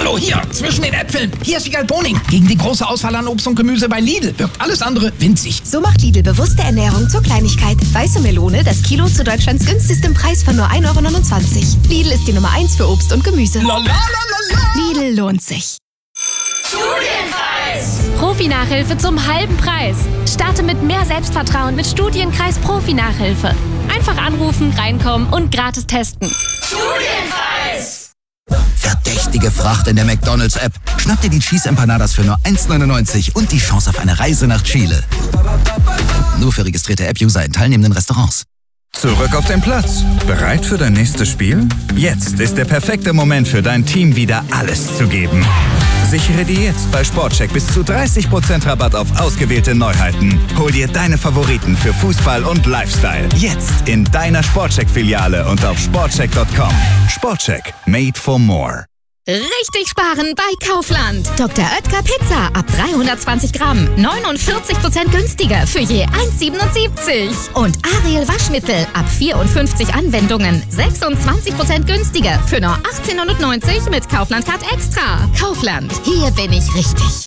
Hallo, hier, zwischen den Äpfeln. Hier ist Wiegald Boning. Gegen die große Auswahl an Obst und Gemüse bei Lidl wirkt alles andere winzig. So macht Lidl bewusste Ernährung zur Kleinigkeit. Weiße Melone, das Kilo zu Deutschlands günstigstem Preis von nur 1,29 €. Lidl ist die Nummer 1 für Obst und Gemüse. Lidl lohnt sich. Studienkreis! Profi-Nachhilfe zum halben Preis. Starte mit mehr Selbstvertrauen mit Studienkreis Profi-Nachhilfe. Einfach anrufen, reinkommen und gratis testen. Studienkreis! Verdächtige Fracht in der McDonald's-App. Schnapp dir die Cheese Empanadas für nur 1,99 € und die Chance auf eine Reise nach Chile. Nur für registrierte App-User in teilnehmenden Restaurants. Zurück auf den Platz. Bereit für dein nächstes Spiel? Jetzt ist der perfekte Moment für dein Team, wieder alles zu geben. Sichere dir jetzt bei Sportcheck bis zu 30% Rabatt auf ausgewählte Neuheiten. Hol dir deine Favoriten für Fußball und Lifestyle. Jetzt in deiner Sportcheck-Filiale und auf sportcheck.com. Sportcheck. Made for more. Richtig sparen bei Kaufland. Dr. Oetker Pizza ab 320 Gramm. 49% günstiger für je 1,77. Und Ariel Waschmittel ab 54 Anwendungen. 26% günstiger für nur 18,90 € mit Kaufland Card Extra. Kaufland, hier bin ich richtig.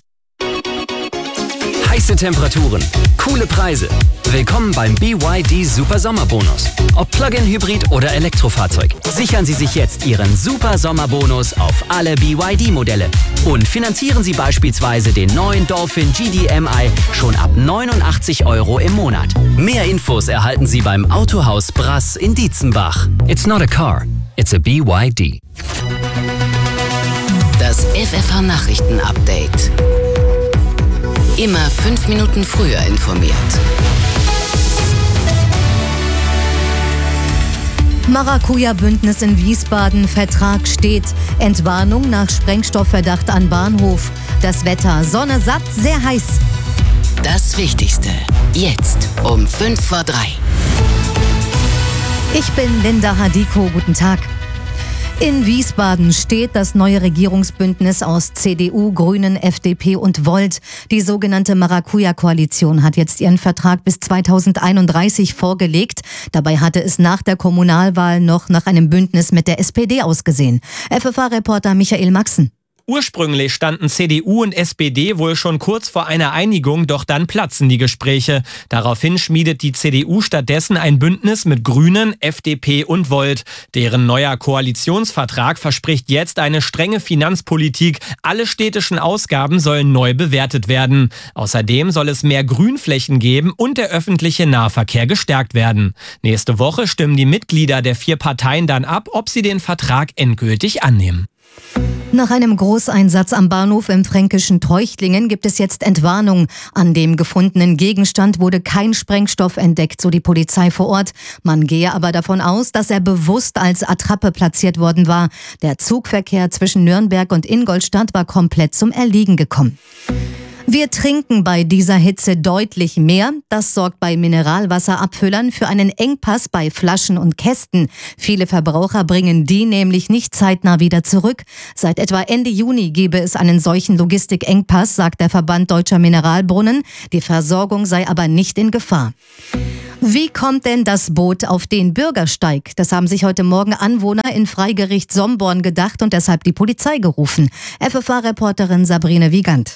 Heiße Temperaturen, coole Preise. Willkommen beim BYD Super Sommerbonus. Ob Plug-in-Hybrid oder Elektrofahrzeug. Sichern Sie sich jetzt Ihren Super Sommerbonus auf alle BYD-Modelle. Und finanzieren Sie beispielsweise den neuen Dolphin GDMI schon ab 89 € im Monat. Mehr Infos erhalten Sie beim Autohaus Brass in Dietzenbach. It's not a car, it's a BYD. Das FFH-Nachrichten-Update. Immer 5 Minuten früher informiert. Maracuja-Bündnis in Wiesbaden. Vertrag steht. Entwarnung nach Sprengstoffverdacht an Bahnhof. Das Wetter. Sonne satt, sehr heiß. Das Wichtigste. Jetzt um 2:55. Ich bin Linda Hadiko. Guten Tag. In Wiesbaden steht das neue Regierungsbündnis aus CDU, Grünen, FDP und Volt. Die sogenannte Maracuja-Koalition hat jetzt ihren Vertrag bis 2031 vorgelegt. Dabei hatte es nach der Kommunalwahl noch nach einem Bündnis mit der SPD ausgesehen. FFH-Reporter Michael Maxen. Ursprünglich standen CDU und SPD wohl schon kurz vor einer Einigung, doch dann platzen die Gespräche. Daraufhin schmiedet die CDU stattdessen ein Bündnis mit Grünen, FDP und Volt. Deren neuer Koalitionsvertrag verspricht jetzt eine strenge Finanzpolitik. Alle städtischen Ausgaben sollen neu bewertet werden. Außerdem soll es mehr Grünflächen geben und der öffentliche Nahverkehr gestärkt werden. Nächste Woche stimmen die Mitglieder der 4 Parteien dann ab, ob sie den Vertrag endgültig annehmen. Nach einem Großeinsatz am Bahnhof im fränkischen Treuchtlingen gibt es jetzt Entwarnung. An dem gefundenen Gegenstand wurde kein Sprengstoff entdeckt, so die Polizei vor Ort. Man gehe aber davon aus, dass er bewusst als Attrappe platziert worden war. Der Zugverkehr zwischen Nürnberg und Ingolstadt war komplett zum Erliegen gekommen. Wir trinken bei dieser Hitze deutlich mehr. Das sorgt bei Mineralwasserabfüllern für einen Engpass bei Flaschen und Kästen. Viele Verbraucher bringen die nämlich nicht zeitnah wieder zurück. Seit etwa Ende Juni gebe es einen solchen Logistikengpass, sagt der Verband Deutscher Mineralbrunnen. Die Versorgung sei aber nicht in Gefahr. Wie kommt denn das Boot auf den Bürgersteig? Das haben sich heute Morgen Anwohner in Freigericht Somborn gedacht und deshalb die Polizei gerufen. FFH-Reporterin Sabrine Wiegand.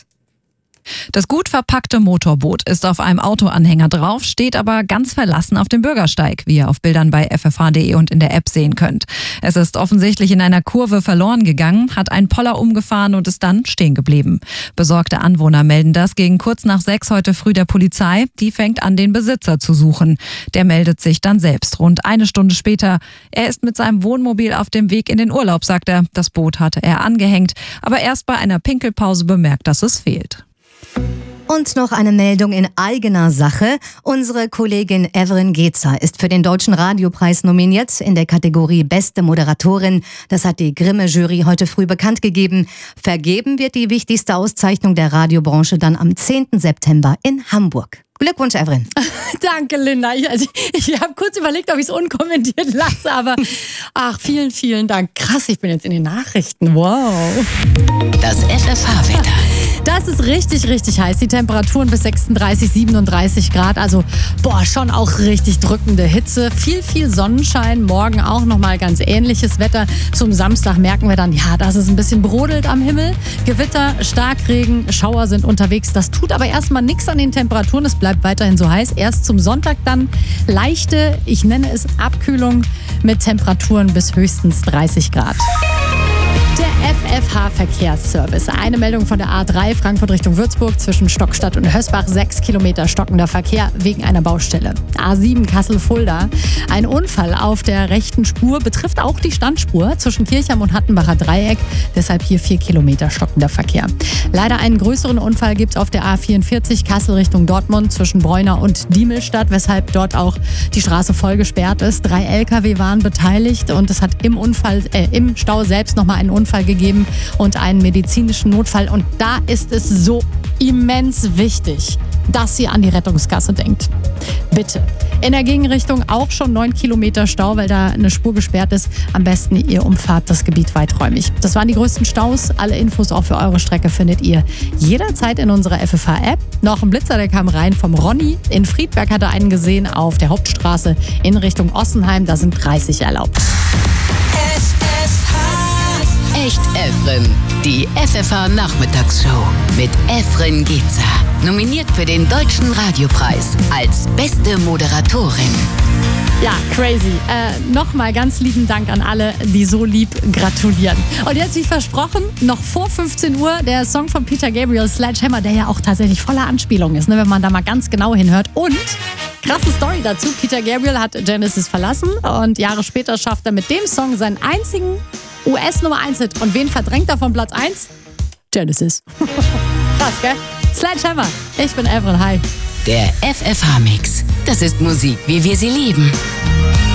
Das gut verpackte Motorboot ist auf einem Autoanhänger drauf, steht aber ganz verlassen auf dem Bürgersteig, wie ihr auf Bildern bei ffh.de und in der App sehen könnt. Es ist offensichtlich in einer Kurve verloren gegangen, hat einen Poller umgefahren und ist dann stehen geblieben. Besorgte Anwohner melden das gegen kurz nach 6 heute früh der Polizei. Die fängt an, den Besitzer zu suchen. Der meldet sich dann selbst. Rund eine Stunde später. Er ist mit seinem Wohnmobil auf dem Weg in den Urlaub, sagt er. Das Boot hatte er angehängt, aber erst bei einer Pinkelpause bemerkt, dass es fehlt. Und noch eine Meldung in eigener Sache. Unsere Kollegin Evren Gezer ist für den Deutschen Radiopreis nominiert in der Kategorie Beste Moderatorin. Das hat die Grimme-Jury heute früh bekannt gegeben. Vergeben wird die wichtigste Auszeichnung der Radiobranche dann am 10. September in Hamburg. Glückwunsch, Evren. Danke, Linda. Ich habe kurz überlegt, ob ich es unkommentiert lasse, aber vielen, vielen Dank. Krass, ich bin jetzt in den Nachrichten. Wow. Das FFH-Wetter. Das ist richtig, richtig heiß. Die Temperaturen bis 36, 37 Grad. Also, schon auch richtig drückende Hitze. Viel Sonnenschein. Morgen auch nochmal ganz ähnliches Wetter. Zum Samstag merken wir dann, dass es ein bisschen brodelt am Himmel. Gewitter, Starkregen, Schauer sind unterwegs. Das tut aber erstmal nichts an den Temperaturen. Es bleibt weiterhin so heiß. Erst zum Sonntag dann leichte, ich nenne es Abkühlung mit Temperaturen bis höchstens 30 Grad. Der FFH-Verkehrsservice. Eine Meldung von der A3 Frankfurt Richtung Würzburg zwischen Stockstadt und Hösbach. 6 Kilometer stockender Verkehr wegen einer Baustelle. A7 Kassel-Fulda. Ein Unfall auf der rechten Spur betrifft auch die Standspur zwischen Kirchheim und Hattenbacher Dreieck. Deshalb hier 4 Kilometer stockender Verkehr. Leider einen größeren Unfall gibt es auf der A44 Kassel Richtung Dortmund zwischen Breunau und Diemelstadt, weshalb dort auch die Straße voll gesperrt ist. 3 LKW waren beteiligt und es hat im Stau selbst nochmal einen Unfall gegeben und einen medizinischen Notfall. Und da ist es so immens wichtig, dass ihr an die Rettungskasse denkt. Bitte. In der Gegenrichtung auch schon 9 Kilometer Stau, weil da eine Spur gesperrt ist. Am besten ihr umfahrt das Gebiet weiträumig. Das waren die größten Staus. Alle Infos auch für eure Strecke findet ihr jederzeit in unserer FFH-App. Noch ein Blitzer, der kam rein vom Ronny. In Friedberg hat er einen gesehen auf der Hauptstraße in Richtung Ossenheim. Da sind 30 erlaubt. Echt Efren, die FFH-Nachmittagsshow mit Efren Gezer. Nominiert für den Deutschen Radiopreis als beste Moderatorin. Ja, crazy. Nochmal ganz lieben Dank an alle, die so lieb gratulieren. Und jetzt, wie versprochen, noch vor 15 Uhr der Song von Peter Gabriel, Sledgehammer, der ja auch tatsächlich voller Anspielung ist, ne, wenn man da mal ganz genau hinhört. Und krasse Story dazu, Peter Gabriel hat Genesis verlassen und Jahre später schafft er mit dem Song seinen einzigen US-Nummer 1-Hit. Und wen verdrängt er von Platz 1? Genesis. Krass, gell? Sledgehammer. Ich bin Efren, hi. Der FFH-Mix. Das ist Musik, wie wir sie lieben.